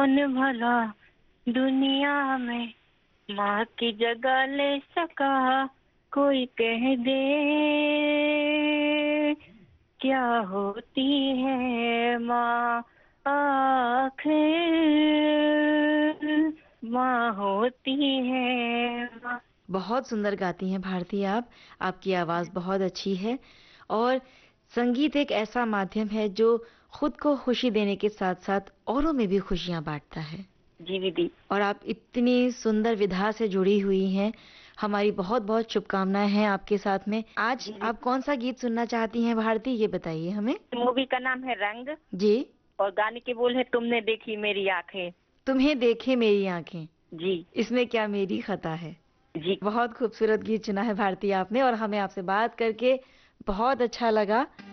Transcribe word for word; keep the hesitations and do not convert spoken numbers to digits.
कौन भला दुनिया में माँ की जगह ले सका, कोई कह दे क्या होती है माँ आखिर, माँ होती है माँ। बहुत सुंदर गाती हैं भारती आप। आपकी आवाज बहुत अच्छी है और संगीत एक ऐसा माध्यम है जो खुद को खुशी देने के साथ साथ औरों में भी खुशियां बांटता है। जी दीदी। और आप इतनी सुंदर विधा से जुड़ी हुई हैं। हमारी बहुत बहुत शुभकामनाएं हैं आपके साथ में। आज आप कौन सा गीत सुनना चाहती हैं भारती, ये बताइए हमें। मूवी का नाम है रंग जी। और गाने के बोल है तुमने देखी मेरी आंखें। तुम्हें देखे मेरी आंखें, जी। इसमें क्या मेरी खता है। जी। बहुत खूबसूरत गीत चुना है भारती आपने और हमें आपसे बात करके बहुत अच्छा लगा।